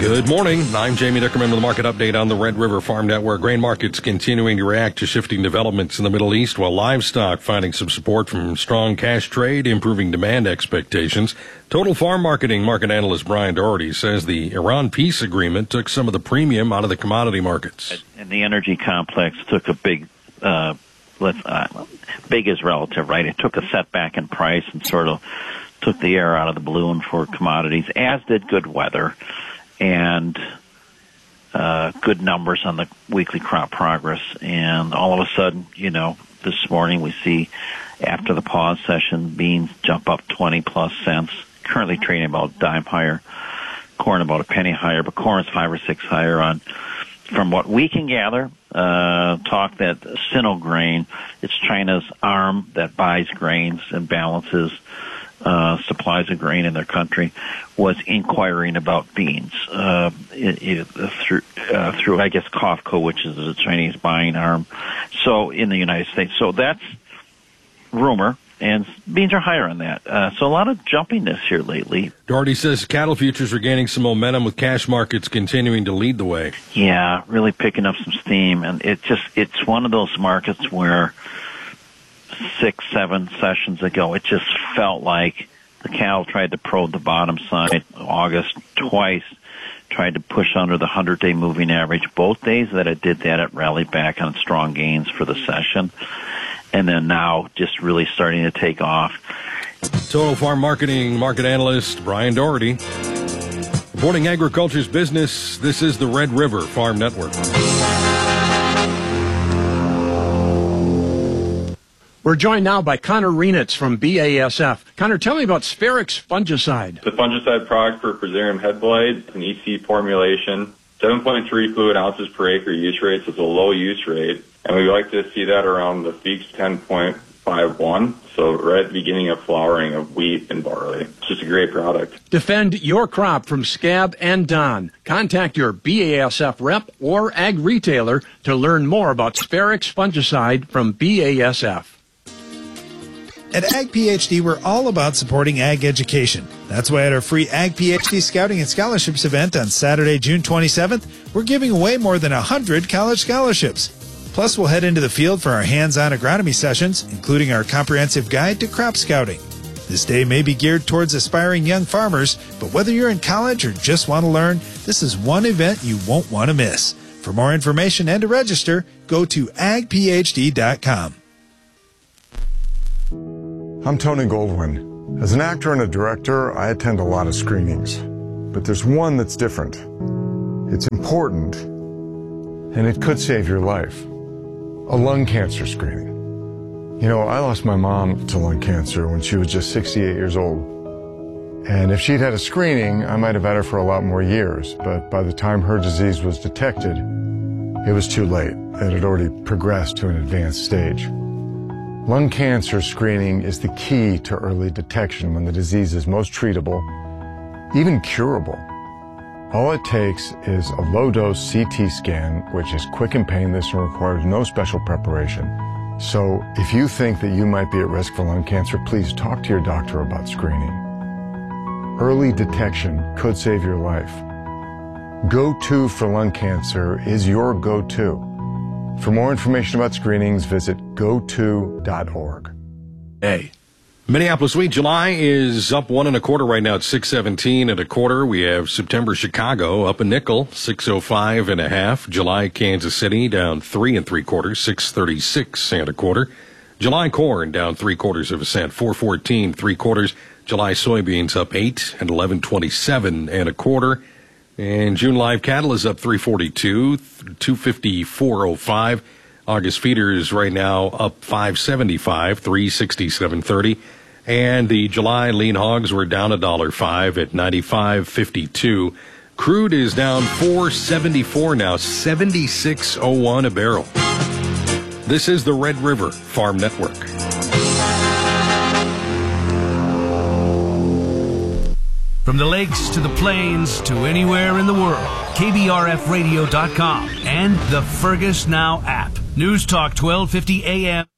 Good morning. I'm Jamie Dickerman with a market update on the Red River Farm Network. Grain markets continuing to react to shifting developments in the Middle East, while livestock finding some support from strong cash trade, improving demand expectations. Total Farm Marketing market analyst Brian Doherty says the Iran peace agreement took some of the premium out of the commodity markets. And the energy complex took a big is relative, right? It took a setback in price and sort of took the air out of the balloon for commodities, as did good weather and good numbers on the weekly crop progress. And all of a sudden, this morning we see, after the pause session, beans jump up 20+ cents, currently trading about a dime higher, corn about a penny higher, but corn is 5 or 6 higher on, from what we can gather, talk that Sinograin, it's China's arm that buys grains and balances supplies of grain in their country, was inquiring about beans through I guess COFCO, which is the Chinese buying arm, so in the United States. So that's rumor, and beans are higher on that. So a lot of jumpiness here lately. Doherty says cattle futures are gaining some momentum with cash markets continuing to lead the way. Yeah, really picking up some steam, and it's one of those markets where 6-7 sessions ago, it just felt like the cattle tried to probe the bottom side. August twice tried to push under the 100-day moving average. Both days that it did that, it rallied back on strong gains for the session. And then now just really starting to take off. Total Farm Marketing market analyst Brian Doherty. Reporting agriculture's business, this is the Red River Farm Network. We're joined now by Connor Renitz from BASF. Connor, tell me about Spherix fungicide. The fungicide product for Fusarium head blight, an EC formulation, 7.3 fluid ounces per acre use rate, so it's a low use rate. And we like to see that around the peaks 10.51, so right at the beginning of flowering of wheat and barley. It's just a great product. Defend your crop from scab and don. Contact your BASF rep or ag retailer to learn more about Spherix fungicide from BASF. At Ag PhD, we're all about supporting ag education. That's why at our free Ag PhD Scouting and Scholarships event on Saturday, June 27th, we're giving away more than 100 college scholarships. Plus, we'll head into the field for our hands-on agronomy sessions, including our comprehensive guide to crop scouting. This day may be geared towards aspiring young farmers, but whether you're in college or just want to learn, this is one event you won't want to miss. For more information and to register, go to agphd.com. I'm Tony Goldwyn. As an actor and a director, I attend a lot of screenings. But there's one that's different. It's important, and it could save your life. A lung cancer screening. I lost my mom to lung cancer when she was just 68 years old. And if she'd had a screening, I might have had her for a lot more years. But by the time her disease was detected, it was too late. It had already progressed to an advanced stage. Lung cancer screening is the key to early detection when the disease is most treatable, even curable. All it takes is a low-dose CT scan, which is quick and painless and requires no special preparation. So if you think that you might be at risk for lung cancer, please talk to your doctor about screening. Early detection could save your life. Go-To for lung cancer is your go-to. For more information about screenings, visit goto.org. Hey. Minneapolis wheat July is up 1 1/4 right now at 6.17 1/4. We have September Chicago up a nickel, 6.05 1/2. July Kansas City down 3 3/4, 6.36 1/4. July corn down 3/4 cent, 4.14 3/4. July soybeans up 8 and 11.27 1/4. And June live cattle is up 342, 254.05. August feeders right now up 575, 367.30. And the July lean hogs were down $1.05 at 95.52. Crude is down 4.74 now, 76.01 a barrel. This is the Red River Farm Network. From the lakes to the plains to anywhere in the world, KBRFradio.com and the Fergus Now app. News Talk 1250 AM.